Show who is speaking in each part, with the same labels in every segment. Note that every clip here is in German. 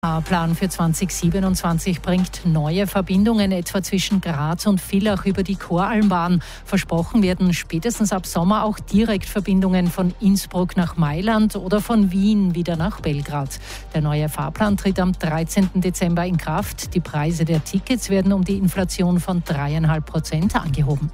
Speaker 1: Plan für 2027 bringt neue Verbindungen etwa zwischen Graz und Villach über die Koralmbahn. Versprochen werden spätestens ab Sommer auch Direktverbindungen von Innsbruck nach Mailand oder von Wien wieder nach Belgrad. Der neue Fahrplan tritt am 13. Dezember in Kraft. Die Preise der Tickets werden um die Inflation von 3,5% angehoben.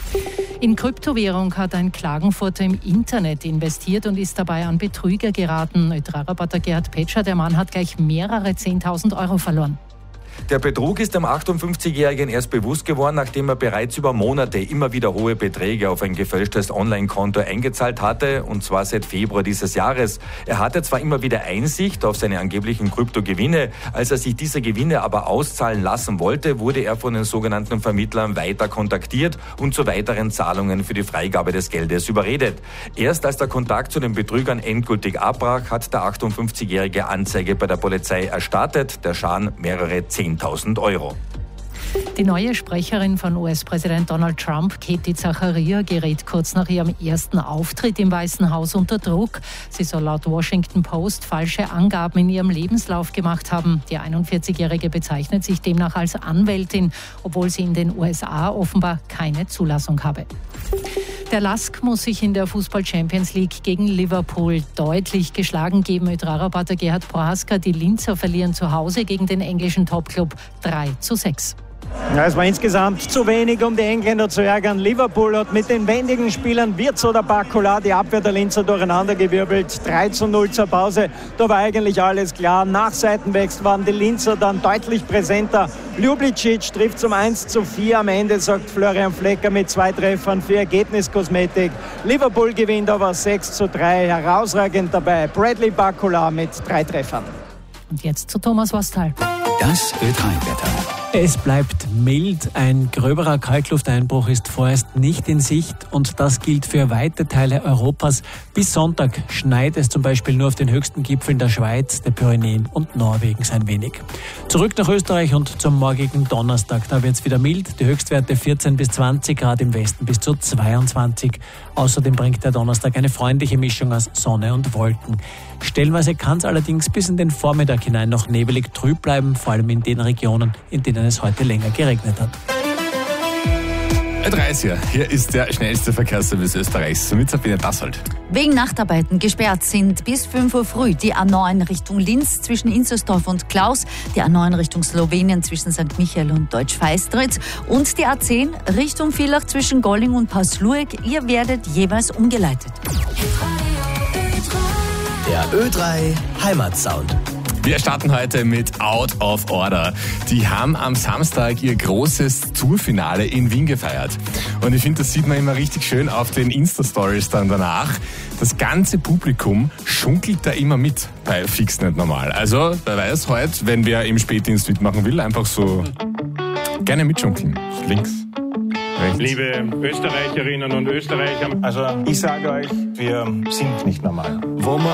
Speaker 1: In Kryptowährung hat ein Klagenfurter im Internet investiert und ist dabei an Betrüger geraten. Ötra-Reporter Gerhard Petscher, der Mann hat gleich mehrere 10.000 Euro verloren.
Speaker 2: Der Betrug ist dem 58-Jährigen erst bewusst geworden, nachdem er bereits über Monate immer wieder hohe Beträge auf ein gefälschtes Online-Konto eingezahlt hatte, und zwar seit Februar dieses Jahres. Er hatte zwar immer wieder Einsicht auf seine angeblichen Kryptogewinne, als er sich diese Gewinne aber auszahlen lassen wollte, wurde er von den sogenannten Vermittlern weiter kontaktiert und zu weiteren Zahlungen für die Freigabe des Geldes überredet. Erst als der Kontakt zu den Betrügern endgültig abbrach, hat der 58-Jährige Anzeige bei der Polizei erstattet. Der Schaden mehrere 10.000 Euro.
Speaker 1: Die neue Sprecherin von US-Präsident Donald Trump, Katie Zachariah, gerät kurz nach ihrem ersten Auftritt im Weißen Haus unter Druck. Sie soll laut Washington Post falsche Angaben in ihrem Lebenslauf gemacht haben. Die 41-Jährige bezeichnet sich demnach als Anwältin, obwohl sie in den USA offenbar keine Zulassung habe. Der LASK muss sich in der Fußball-Champions League gegen Liverpool deutlich geschlagen geben. Ötra-Reporter Gerhard Prohaska, die Linzer verlieren zu Hause gegen den englischen Topclub 3:6.
Speaker 3: Ja, es war insgesamt zu wenig, um die Engländer zu ärgern. Liverpool hat mit den wendigen Spielern Wirtz oder Bacola die Abwehr der Linzer durcheinandergewirbelt. 3:0 zur Pause, da war eigentlich alles klar. Nach Seitenwechsel waren die Linzer dann deutlich präsenter. Ljubicic trifft zum 1:4 am Ende, sagt Florian Flecker mit 2 Treffern für Ergebniskosmetik. Liverpool gewinnt aber 6:3, herausragend dabei Bradley Bacola mit 3 Treffern.
Speaker 1: Und jetzt zu Thomas Wastal.
Speaker 4: Das Ö3-Wetter.
Speaker 5: Es bleibt mild, ein gröberer Kaltlufteinbruch ist vorerst nicht in Sicht und das gilt für weite Teile Europas. Bis Sonntag schneit es zum Beispiel nur auf den höchsten Gipfeln der Schweiz, der Pyrenäen und Norwegens ein wenig. Zurück nach Österreich und zum morgigen Donnerstag. Da wird es wieder mild, die Höchstwerte 14 bis 20 Grad, im Westen bis zu 22. Außerdem bringt der Donnerstag eine freundliche Mischung aus Sonne und Wolken. Stellenweise kann es allerdings bis in den Vormittag hinein noch nebelig trüb bleiben, vor allem in den Regionen, in denen es heute länger geregnet hat.
Speaker 6: Ö3, hier ist der schnellste Verkehrsservice Österreichs. Mit Sabine Dassold.
Speaker 7: Wegen Nachtarbeiten gesperrt sind bis 5 Uhr früh die A9 Richtung Linz zwischen Inzersdorf und Klaus, die A9 Richtung Slowenien zwischen St. Michael und Deutsch-Feistritz und die A10 Richtung Villach zwischen Golling und Paslueck. Ihr werdet jeweils umgeleitet.
Speaker 4: Der Ö3 Heimatsound.
Speaker 6: Wir starten heute mit Out of Order. Die haben am Samstag ihr großes Tourfinale in Wien gefeiert. Und ich finde, das sieht man immer richtig schön auf den Insta-Stories dann danach. Das ganze Publikum schunkelt da immer mit bei Fix nicht normal. Also, wer weiß heute, wenn wer im Spätdienst mitmachen will, einfach so gerne mitschunkeln. Links. Rechts.
Speaker 8: Liebe Österreicherinnen und Österreicher, also ich sage euch, wir sind nicht normal.
Speaker 4: Wo wir